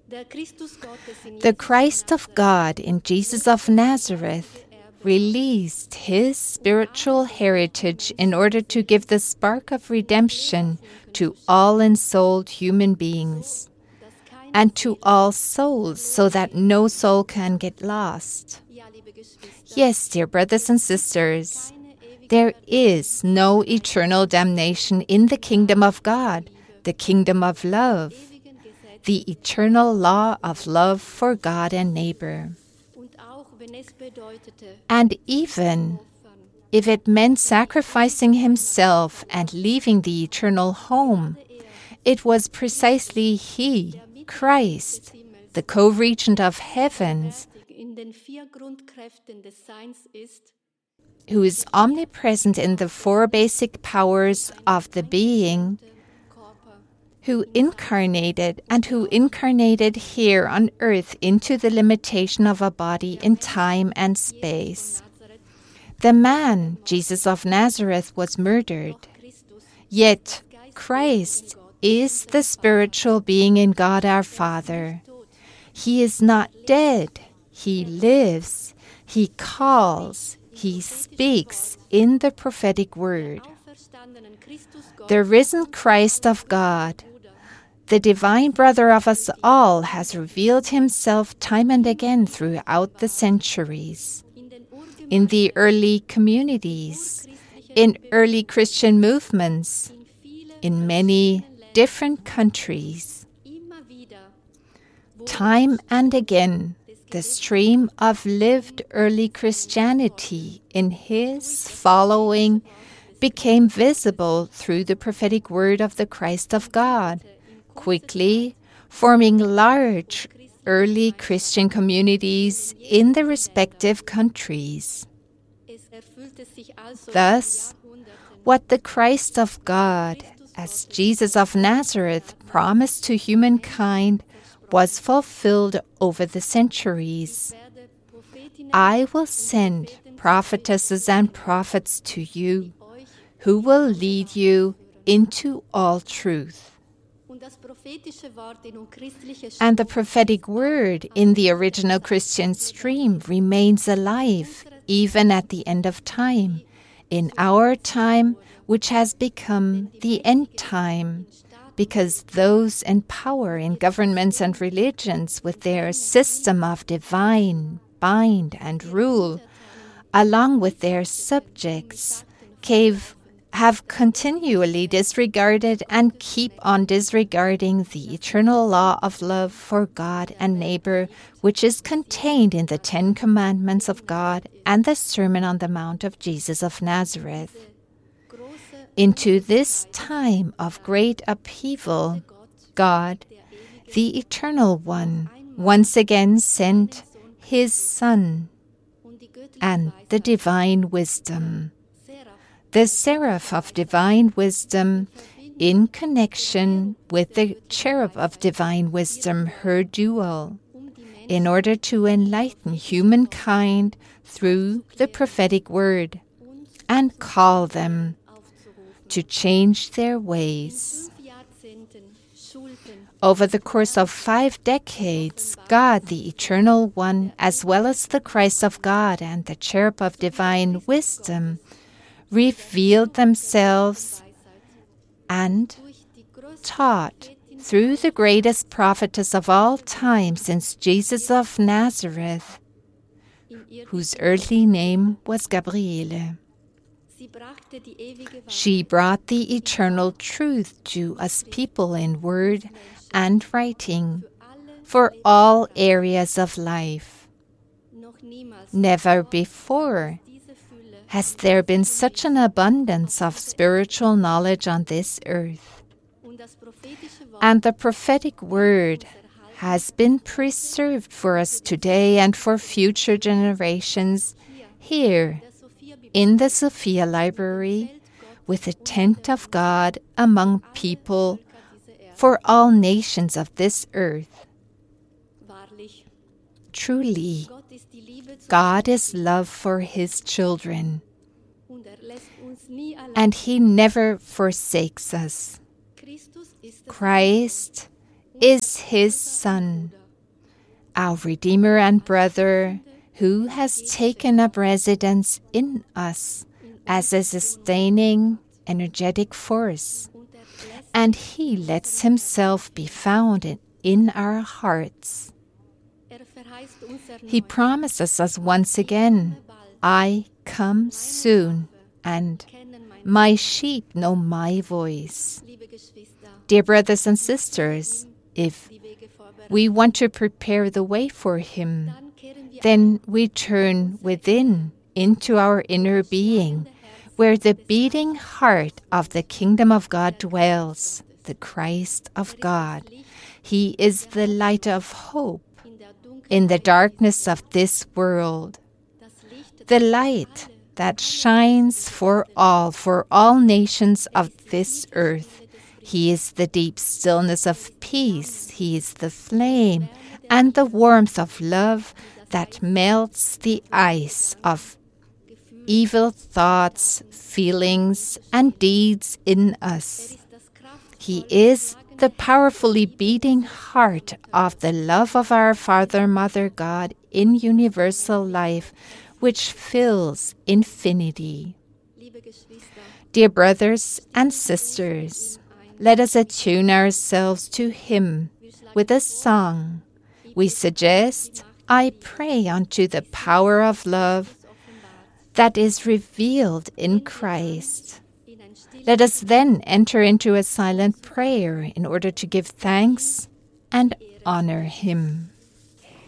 The Christ of God in Jesus of Nazareth released his spiritual heritage in order to give the spark of redemption to all ensouled human beings and to all souls, so that no soul can get lost. Yes, dear brothers and sisters, there is no eternal damnation in the kingdom of God, the kingdom of love, the eternal law of love for God and neighbor. And even if it meant sacrificing himself and leaving the eternal home, it was precisely he, Christ, the co-regent of heavens, who is omnipresent in the four basic powers of the being, who incarnated here on earth into the limitation of a body in time and space. The man, Jesus of Nazareth, was murdered. Yet Christ is the spiritual being in God our Father. He is not dead. He lives. He calls. He speaks in the prophetic word. The risen Christ of God, the divine brother of us all, has revealed himself time and again throughout the centuries. In the early communities, in early Christian movements, in many different countries. Time and again, the stream of lived early Christianity in his following became visible through the prophetic word of the Christ of God, quickly forming large early Christian communities in the respective countries. Thus, what the Christ of God, as Jesus of Nazareth, promised to humankind was fulfilled over the centuries. I will send prophetesses and prophets to you, who will lead you into all truth. And the prophetic word in the original Christian stream remains alive even at the end of time, in our time, which has become the end time, because those in power in governments and religions with their system of divine bind and rule, along with their subjects, have continually disregarded and keep on disregarding the eternal law of love for God and neighbor, which is contained in the 10 Commandments of God and the Sermon on the Mount of Jesus of Nazareth. Into this time of great upheaval, God, the Eternal One, once again sent His Son and the divine wisdom, the seraph of divine wisdom, in connection with the cherub of divine wisdom, her dual, in order to enlighten humankind through the prophetic word and call them to change their ways. Over the course of 5 decades, God, the Eternal One, as well as the Christ of God and the cherub of divine wisdom, revealed themselves and taught through the greatest prophetess of all time since Jesus of Nazareth, whose earthly name was Gabriele. She brought the eternal truth to us people in word and writing for all areas of life. Never before has there been such an abundance of spiritual knowledge on this earth. And the prophetic word has been preserved for us today and for future generations here in the Sophia Library, with the tent of God among people for all nations of this earth. Truly, God is love for His children, and He never forsakes us. Christ is His Son, our Redeemer and brother, who has taken up residence in us as a sustaining, energetic force, and He lets Himself be found in our hearts. He promises us once again, I come soon, and my sheep know my voice. Dear brothers and sisters, if we want to prepare the way for Him, then we turn within into our inner being, where the beating heart of the kingdom of God dwells, the Christ of God. He is the light of hope in the darkness of this world, the light that shines for all nations of this earth. He is the deep stillness of peace. He is the flame and the warmth of love that melts the ice of evil thoughts, feelings, and deeds in us. He is the powerfully beating heart of the love of our Father, Mother, God in universal life, which fills infinity. Dear brothers and sisters, let us attune ourselves to Him with a song. We suggest, I pray unto the power of love that is revealed in Christ. Let us then enter into a silent prayer in order to give thanks and honor Him.